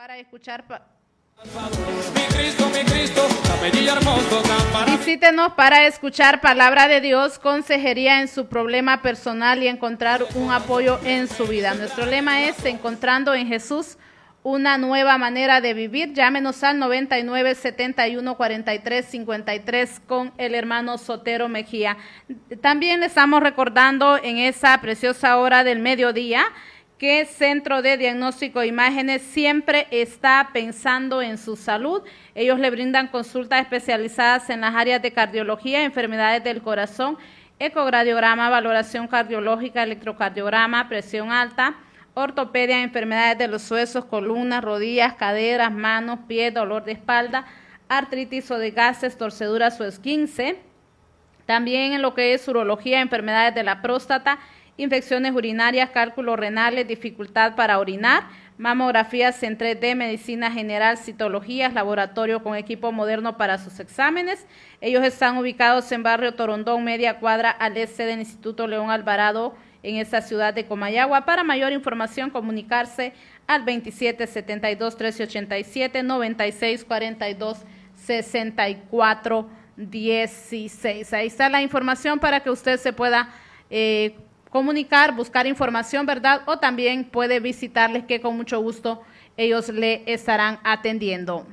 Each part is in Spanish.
para escuchar. Visítenos Visítenos para escuchar palabra de Dios, consejería en su problema personal y encontrar un apoyo en su vida. Nuestro lema es Encontrando en Jesús una nueva manera de vivir. Llámenos al 99 71 43 53 con el hermano Sotero Mejía. También le estamos recordando en esa preciosa hora del mediodía que Centro de Diagnóstico de Imágenes siempre está pensando en su salud. Ellos le brindan consultas especializadas en las áreas de cardiología, enfermedades del corazón, ecocardiograma, valoración cardiológica, electrocardiograma, presión alta, ortopedia, enfermedades de los huesos, columnas, rodillas, caderas, manos, pies, dolor de espalda, artritis o de gases, torceduras o esguince. También en lo que es urología, enfermedades de la próstata, infecciones urinarias, cálculos renales, dificultad para orinar, mamografías en 3D, medicina general, citologías, laboratorio con equipo moderno para sus exámenes. Ellos están ubicados en barrio Torondón, media cuadra al este del Instituto León Alvarado, en esta ciudad de Comayagua. Para mayor información, comunicarse al 27 72 13 87, 96 42 64 16. Ahí está la información para que usted se pueda comunicar, buscar información, ¿verdad? O también puede visitarles, que con mucho gusto ellos le estarán atendiendo.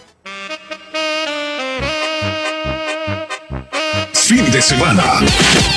Fin de semana.